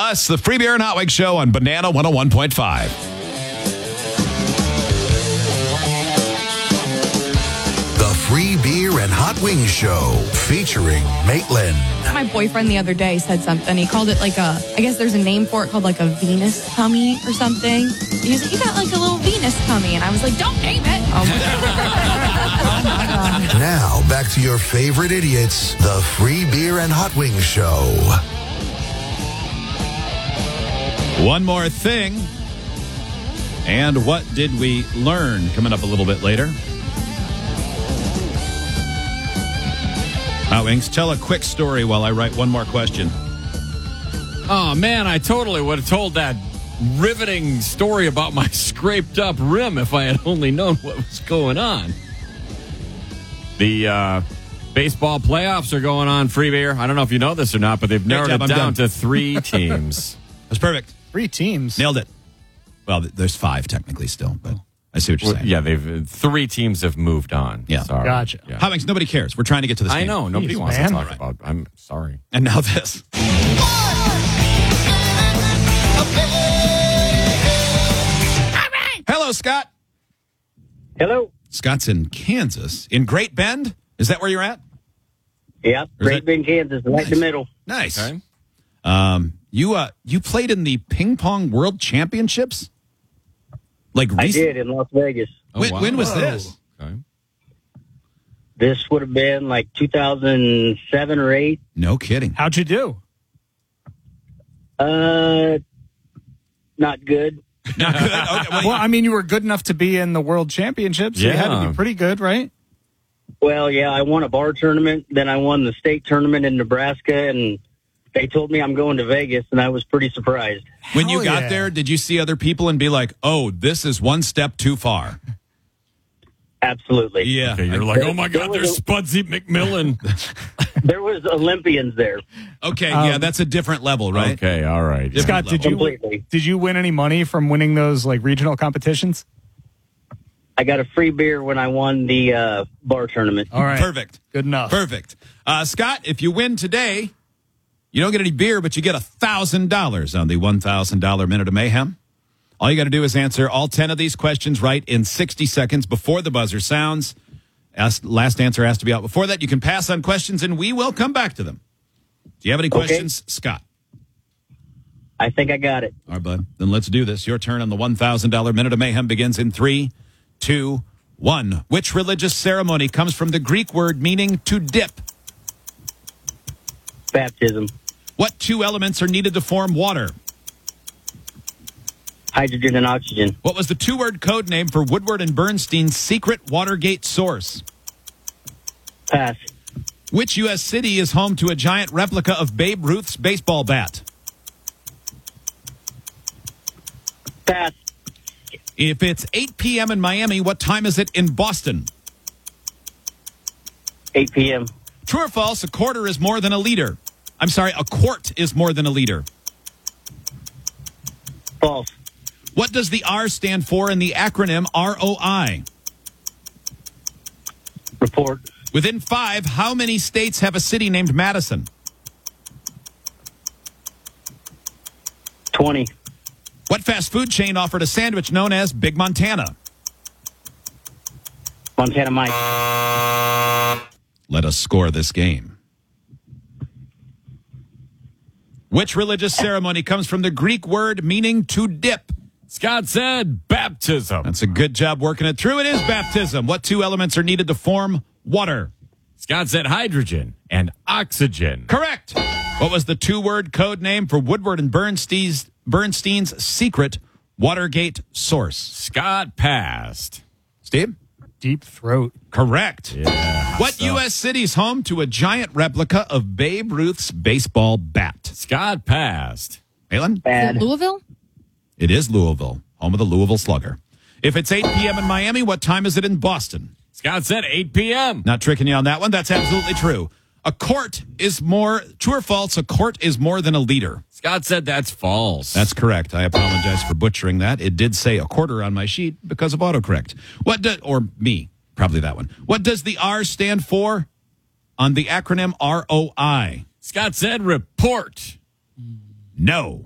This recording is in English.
us, the Free Beer and Hot Wings Show on Banana 101.5. The Free Beer and Hot Wings Show featuring Maitland. My boyfriend the other day said something. He called it like I guess there's a name for it called like a Venus tummy or something. He was like, you got like a little Venus tummy. And I was like, don't name it. Oh my God. Now, back to your favorite idiots, the Free Beer and Hot Wings Show. One more thing. And what did we learn? Coming up a little bit later. Hot Wings, tell a quick story while I write one more question. Oh, man, I totally would have told that riveting story about my scraped up rim if I had only known what was going on. The baseball playoffs are going on, Free Beer. I don't know if you know this or not, but they've narrowed it down to 3 teams. That's perfect. 3 teams. Nailed it. Well, there's 5 technically still, but I see what you're saying. Yeah, 3 teams have moved on. Yeah. Sorry. Gotcha. Yeah. Hot Wings, nobody cares. We're trying to get to this game. I know. Nobody Jeez, wants man. to talk about. I'm sorry. And now this. Hello, Scott. Hello. Scott's in Kansas. In Great Bend? Is that where you're at? Yep. Great Bend, Kansas, right in the middle. Nice. Okay. You played in the ping pong world championships? Like I did in Las Vegas. When was this? Okay. This would have been like 2007 or 8. No kidding. How'd you do? Not good. Not good. Okay, Well, I mean, you were good enough to be in the World Championships. So you had to Yeah. be pretty good, right? Well, yeah, I won a bar tournament. Then I won the state tournament in Nebraska, and they told me I'm going to Vegas, and I was pretty surprised. when you Hell got yeah. there, did you see other people and be like, "Oh, this is one step too far"? Absolutely. Yeah. Okay, you're like, oh my God, there's Spudsy McMillan. There was Olympians there. Okay, yeah, that's a different level, right? Okay, all right. Different Scott, level. Completely. did you win any money from winning those like regional competitions? I got a free beer when I won the bar tournament. All right. Perfect. Good enough. Perfect. Scott, if you win today, you don't get any beer, but you get $1,000 on the $1,000 Minute of Mayhem. All you got to do is answer all 10 of these questions right in 60 seconds before the buzzer sounds. Last answer has to be out before that. You can pass on questions, and we will come back to them. Do you have any questions, Scott? I think I got it. All right, bud. Then let's do this. Your turn on the $1,000 Minute of Mayhem begins in 3, 2, 1. Which religious ceremony comes from the Greek word meaning to dip? Baptism. What 2 elements are needed to form water? Hydrogen and oxygen. What was the 2-word code name for Woodward and Bernstein's secret Watergate source? Pass. Which U.S. city is home to a giant replica of Babe Ruth's baseball bat? Pass. If it's 8 p.m. in Miami, what time is it in Boston? 8 p.m. True or false, a quarter is more than a liter? I'm sorry, a quart is more than a liter. False. What does the R stand for in the acronym ROI? Report. Within 5, how many states have a city named Madison? 20. What fast food chain offered a sandwich known as Big Montana? Montana Mike. Let us score this game. Which religious ceremony comes from the Greek word meaning to dip? Scott said baptism. That's a good job working it through. It is baptism. What 2 elements are needed to form water? Scott said hydrogen and oxygen. Correct. What was the 2-word code name for Woodward and Bernstein's secret Watergate source? Scott passed. Steve? Deep throat. Correct. Yeah. What U.S. city is home to a giant replica of Babe Ruth's baseball bat? Scott passed. Malin? Is it Bad. Louisville? It is Louisville, home of the Louisville Slugger. If it's 8 p.m. in Miami, what time is it in Boston? Scott said 8 p.m. Not tricking you on that one. That's absolutely true. A quart is more, true or false, a quart is more than a liter. Scott said that's false. That's correct. I apologize for butchering that. It did say a quarter on my sheet because of autocorrect. Or me, probably that one. What does the R stand for on the acronym ROI? Scott said report. No.